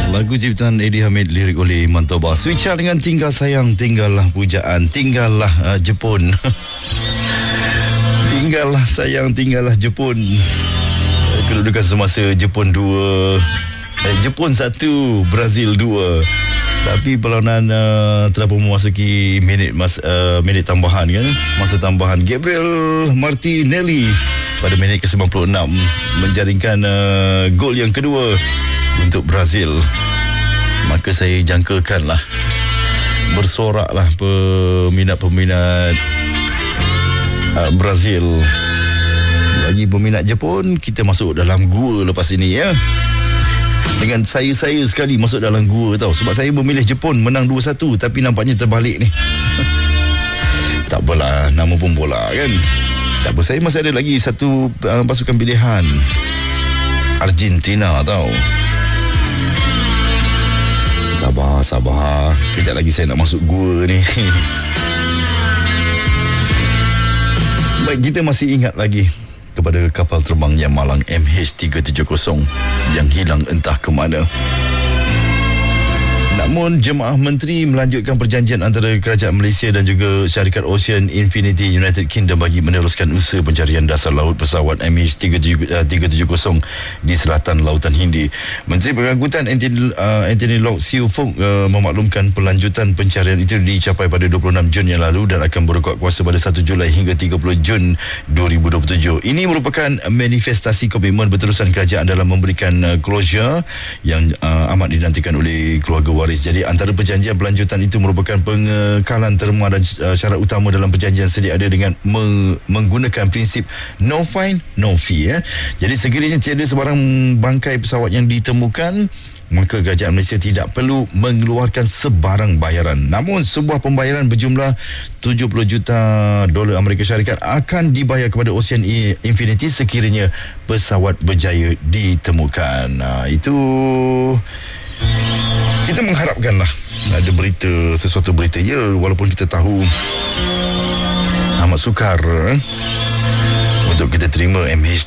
Lagu ciptaan Eddie Hamid, lirik oleh Iman Toba. Switcha dengan Tinggal Sayang, Tinggallah Pujaan, Tinggallah Jepun. Tinggallah sayang, tinggallah Jepun. Kedudukan semasa Jepun 2, Jepun 1, Brazil 2. Tapi perlawanan telah pun memasuki minit tambahan kan. Masa tambahan, Gabriel Martinelli pada minit ke-96 menjaringkan gol yang kedua untuk Brazil. Maka saya jangkakanlah, bersoraklah peminat-peminat Brazil. Bagi peminat Jepun, kita masuk dalam gua lepas ini ya. Dengan saya sekali masuk dalam gua tau. Sebab saya memilih Jepun menang 2-1, tapi nampaknya terbalik ni. Tak apalah, nama pun bola kan. Tak apa, saya masih ada lagi satu pasukan pilihan, Argentina tau. Sabar. Sekejap lagi saya nak masuk gua ni. Baik, kita masih ingat lagi kepada kapal terbang yang malang MH370 yang hilang entah ke mana. Namun jemaah menteri melanjutkan perjanjian antara kerajaan Malaysia dan juga syarikat Ocean Infinity United Kingdom bagi meneruskan usaha pencarian dasar laut pesawat MH370 di selatan Lautan Hindi. Menteri Pengangkutan Anthony Loke Siu Fok memaklumkan pelanjutan pencarian itu dicapai pada 26 Jun yang lalu dan akan berkuat kuasa pada 1 Julai hingga 30 Jun 2027. Ini merupakan manifestasi komitmen berterusan kerajaan dalam memberikan closure yang amat dinantikan oleh keluarga waris. Jadi antara perjanjian pelanjutan itu merupakan pengekalan terma dan syarat utama dalam perjanjian sedia ada dengan menggunakan prinsip no fine, no fee ya. Jadi sekiranya tiada sebarang bangkai pesawat yang ditemukan, maka kerajaan Malaysia tidak perlu mengeluarkan sebarang bayaran. Namun sebuah pembayaran berjumlah 70 juta dolar Amerika Syarikat akan dibayar kepada Ocean Infinity sekiranya pesawat berjaya ditemukan. Itu kita mengharapkanlah ada sesuatu berita ya, walaupun kita tahu amat sukar untuk kita terima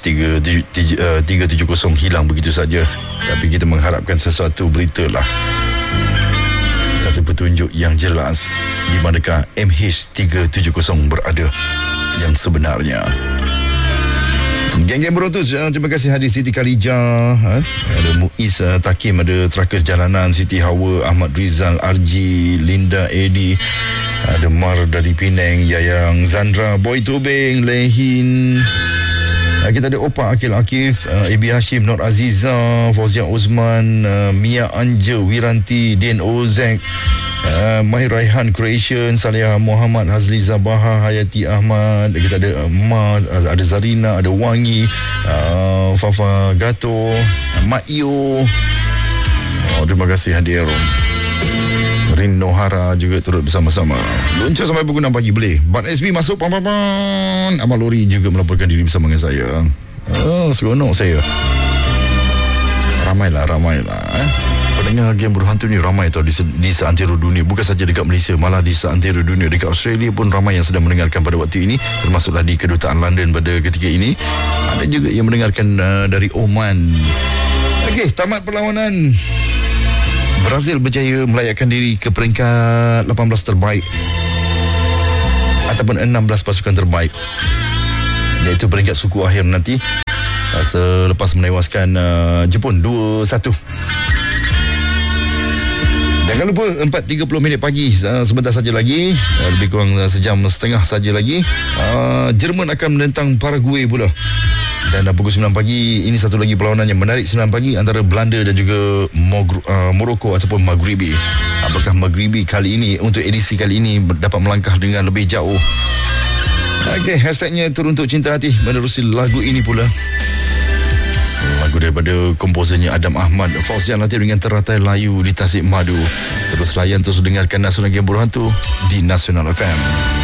MH370 hilang begitu saja. Tapi kita mengharapkan sesuatu berita lah, satu petunjuk yang jelas di manakah MH370 berada yang sebenarnya. Geng-geng Berotus, terima kasih hadir Siti Khalijah, ada Muiz Takim, ada Trakas Jalanan, Siti Hawa, Ahmad Rizal, Arji, Linda Edi, ada Mar dari Penang, Yayang Zandra, Boy Tobing, Lehin. Kita ada Opa Akil Akif, Ebi Hashim, Nur Aziza, Fauzia Osman, Mia Anja, Wiranti, Din Ozek, Mahir Raihan Creation, Salihah Muhammad, Hazli Zabaha, Hayati Ahmad. Kita ada ada Zarina, ada Wangi, Fafa Gato, Mak Iyo. Terima kasih hadir. Rin Nohara juga turut bersama-sama. Luncur sampai pukul 6 pagi boleh. Bat SB masuk pan. Amal Lori juga melaporkan diri bersama dengan saya. Seronok saya. Ramailah. Pendengar Game Berhantu ni ramai tau di seantero dunia. Bukan saja dekat Malaysia, malah di seantero dunia. Dekat Australia pun ramai yang sedang mendengarkan pada waktu ini, termasuklah di kedutaan London pada ketika ini. Ada juga yang mendengarkan dari Oman. Okey, tamat perlawanan. Brazil berjaya melayakkan diri ke peringkat 18 terbaik ataupun 16 pasukan terbaik, iaitu peringkat suku akhir nanti selepas menewaskan Jepun 2-1. Jangan lupa 4.30 pagi, sebentar saja lagi, lebih kurang sejam setengah saja lagi, Jerman akan menentang Paraguay pula. Dan pukul 9 pagi, ini satu lagi perlawanan yang menarik 9 pagi antara Belanda dan juga Morocco ataupun Maghribi. Apakah Maghribi kali ini, untuk edisi kali ini, dapat melangkah dengan lebih jauh? Okey, hashtagnya Teruntuk Cinta Hati menerusi lagu ini pula. Lagu daripada komposernya Adam Ahmad, Fauzian Latif dengan Teratai Layu di Tasik Madu. Terus layan, terus dengarkan Nasional Game Berhantu di Nasional FM.